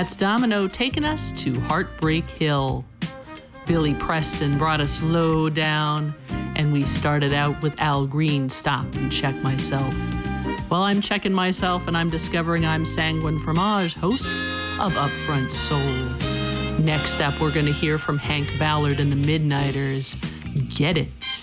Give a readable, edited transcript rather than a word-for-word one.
Fats Domino taking us to Heartbreak Hill. Billy Preston brought us low down, and we started out with Al Green, Stop and Check Myself. Well, I'm checking myself, and I'm discovering I'm Sanguine Fromage, host of Upfront Soul. Next up, we're going to hear from Hank Ballard and the Midnighters. Get It.